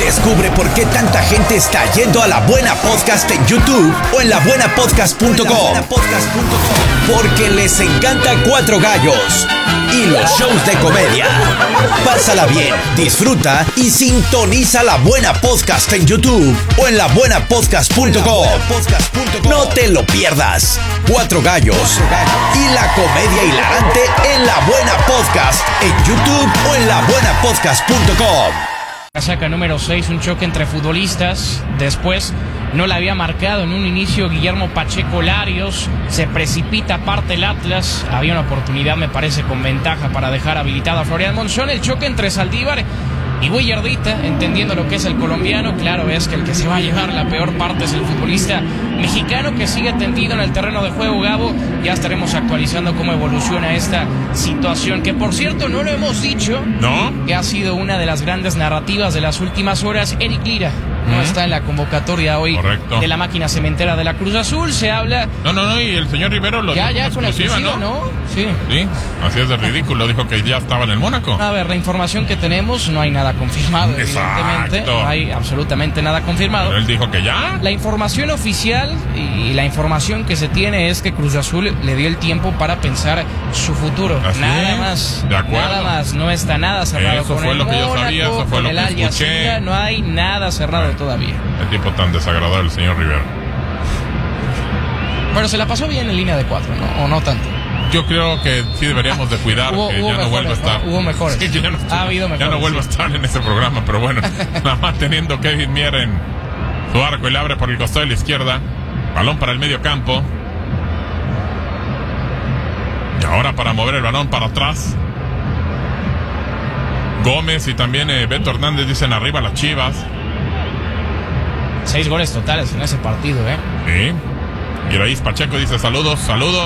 Descubre por qué tanta gente está yendo a La Buena Podcast en YouTube o en labuenapodcast.com. Porque les encanta Cuatro Gallos y los shows de comedia. Pásala bien, disfruta y sintoniza La Buena Podcast en YouTube o en labuenapodcast.com. No te lo pierdas. Cuatro Gallos y la comedia hilarante en La Buena Podcast en YouTube o en labuenapodcast.com. Casaca número 6, un choque entre futbolistas. Después no la había marcado en un inicio Guillermo Pacheco Larios. Se precipita aparte el Atlas. Había una oportunidad, me parece, con ventaja para dejar habilitado a Florian Monzón. El choque entre Saldívar y Willardita, entendiendo lo que es el colombiano. Claro, es que el que se va a llevar la peor parte es el futbolista mexicano, que sigue tendido en el terreno de juego. Gabo, ya estaremos actualizando cómo evoluciona esta situación, que por cierto no lo hemos dicho, ¿no? Que ha sido una de las grandes narrativas de las últimas horas. Eric Lira no está en la convocatoria hoy. Correcto. De la máquina cementera de la Cruz Azul. Se habla... No, y el señor Rivero lo dijo Ya con la exclusiva, ¿no? Sí, así es de ridículo, dijo que ya estaba en el Mónaco. A ver, la información que tenemos, no hay nada confirmado, evidentemente. Exacto. No hay absolutamente nada confirmado. Pero él dijo que ya. La información oficial y la información que se tiene es que Cruz Azul le dio el tiempo para pensar su futuro. Así nada es. más. De acuerdo. Nada más. No está nada cerrado. Eso con fue el lo que yo sabía, Mónaco, eso fue con lo el que Al escuché. Jazeera. No hay nada cerrado todavía. El tipo tan desagradable, el señor Rivero. Bueno, se la pasó bien en línea de 4, ¿no? O no tanto. Yo creo que sí deberíamos de cuidar que ya no vuelva a estar. Hubo mejores. Sí, ya no, Ha habido mejores. Ya no vuelva a estar en ese programa, pero bueno. Nada más teniendo Kevin Mier en su arco y le abre por el costado de la izquierda. Balón para el medio campo. Y ahora para mover el balón para atrás. Gómez y también Beto Hernández dicen arriba las Chivas. 6 goles totales en ese partido, Sí. Y Iraíz Pacheco dice saludos.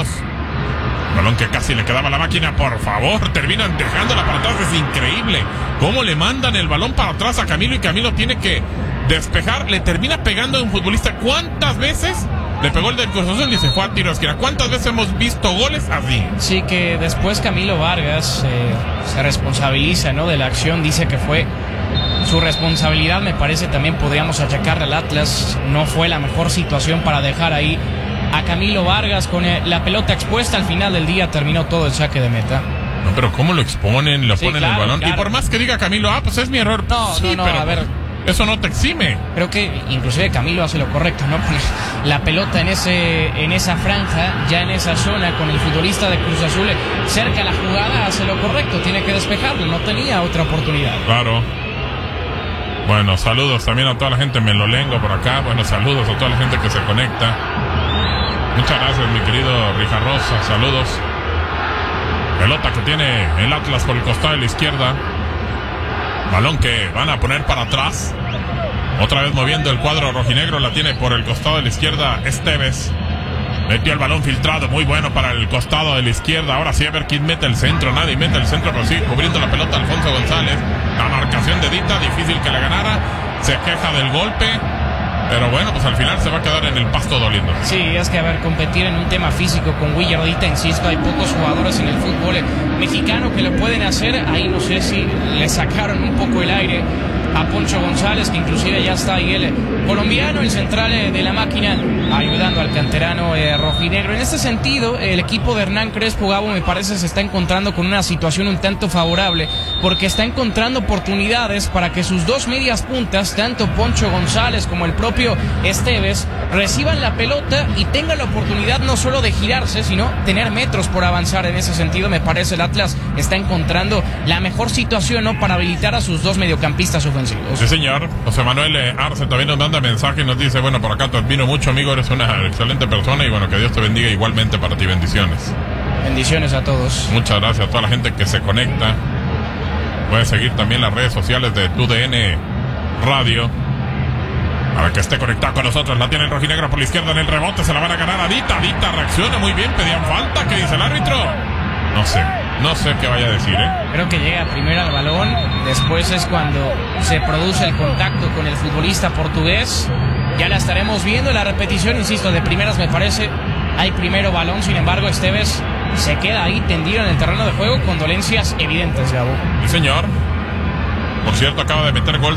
Balón que casi le quedaba a la máquina, por favor, terminan dejándola para atrás, es increíble cómo le mandan el balón para atrás a Camilo y Camilo tiene que despejar, le termina pegando a un futbolista. ¿Cuántas veces le pegó el del Cruz Azul y se fue a tiro de esquina? ¿Cuántas veces hemos visto goles así? Sí, que después Camilo Vargas se responsabiliza, ¿no?, de la acción, dice que fue su responsabilidad. Me parece también podríamos achacarle al Atlas, no fue la mejor situación para dejar ahí a Camilo Vargas con la pelota expuesta. Al final del día terminó todo el saque de meta. No, pero ¿cómo lo exponen? Sí, ponen claro, el balón. claro. Y por más que diga Camilo, pues es mi error. No, pero a ver. Eso no te exime. Creo que inclusive Camilo hace lo correcto, ¿no? Poner la pelota en esa franja, ya en esa zona, con el futbolista de Cruz Azul cerca a la jugada, hace lo correcto, tiene que despejarlo, no tenía otra oportunidad. Claro. Bueno, saludos también a toda la gente Melolengo por acá. Bueno, saludos a toda la gente que se conecta. Muchas gracias, mi querido Rijarrosa. Saludos. Pelota que tiene el Atlas por el costado de la izquierda. Balón que van a poner para atrás. Otra vez moviendo el cuadro rojinegro. La tiene por el costado de la izquierda Esteves. Metió el balón filtrado, muy bueno para el costado de la izquierda. Ahora sí, a ver quién mete el centro. Nadie mete el centro, pero sigue cubriendo la pelota Alfonso González. La marcación de Dita, difícil que la ganara. Se queja del golpe. Pero bueno, pues al final se va a quedar en el pasto doliendo. Sí, es que, a ver, competir en un tema físico con Willardita, insisto, hay pocos jugadores en el fútbol mexicano que lo pueden hacer. Ahí no sé si le sacaron un poco el aire a Poncho González, que inclusive ya está ahí el colombiano, el central de la máquina, ayudando al canterano rojinegro. En este sentido, el equipo de Hernán Crespo, Gabo, me parece se está encontrando con una situación un tanto favorable, porque está encontrando oportunidades para que sus dos medias puntas, tanto Poncho González como el propio Esteves, reciban la pelota y tengan la oportunidad no solo de girarse, sino tener metros por avanzar. En ese sentido, me parece el Atlas está encontrando la mejor situación, ¿no?, para habilitar a sus dos mediocampistas ofensivos. Sí, señor. José Manuel Arce también nos manda mensaje y nos dice, bueno, por acá te admiro mucho, amigo, eres una excelente persona y bueno, que Dios te bendiga igualmente para ti. Bendiciones. Bendiciones a todos. Muchas gracias a toda la gente que se conecta. Puedes seguir también las redes sociales de TUDN Radio para que esté conectado con nosotros. La tiene el rojinegro por la izquierda en el rebote, se la van a ganar a Dita. Dita reacciona muy bien, pedían falta. ¿Qué dice el árbitro? No sé qué vaya a decir, Creo que llega primero al balón, después es cuando se produce el contacto con el futbolista portugués. Ya la estaremos viendo en la repetición, insisto, de primeras me parece hay primero balón, sin embargo Esteves se queda ahí tendido en el terreno de juego con dolencias evidentes, Gabo. Sí, señor. Por cierto, acaba de meter gol